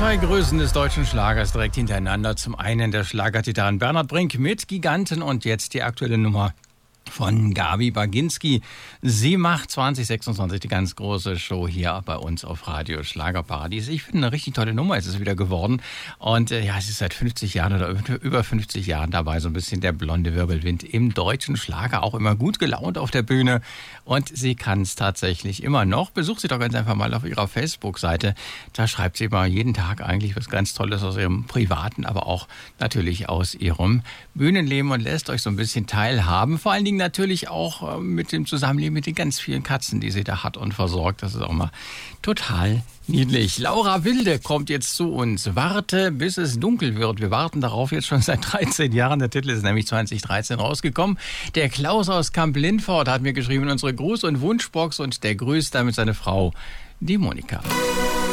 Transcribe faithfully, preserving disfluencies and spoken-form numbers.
Zwei Größen des deutschen Schlagers direkt hintereinander. Zum einen der Schlagertitan Bernhard Brink mit Giganten und jetzt die aktuelle Nummer von Gabi Baginski. Sie macht zwanzig sechsundzwanzig die ganz große Show hier bei uns auf Radio Schlagerparadies. Ich finde, eine richtig tolle Nummer ist es wieder geworden. Und äh, ja, sie ist seit fünfzig Jahren oder über fünfzig Jahren dabei, so ein bisschen der blonde Wirbelwind im deutschen Schlager. Auch immer gut gelaunt auf der Bühne. Und sie kann es tatsächlich immer noch. Besucht sie doch ganz einfach mal auf ihrer Facebook-Seite. Da schreibt sie immer jeden Tag eigentlich was ganz Tolles aus ihrem privaten, aber auch natürlich aus ihrem Bühnenleben und lässt euch so ein bisschen teilhaben. Vor allen Dingen natürlich auch mit dem Zusammenleben mit den ganz vielen Katzen, die sie da hat und versorgt. Das ist auch mal total niedlich. Laura Wilde kommt jetzt zu uns. Warte, bis es dunkel wird. Wir warten darauf jetzt schon seit dreizehn Jahren. Der Titel ist nämlich zwanzig dreizehn rausgekommen. Der Klaus aus Kamp-Lindfort hat mir geschrieben in unsere Gruß- und Wunschbox und der grüßt damit seine Frau, die Monika.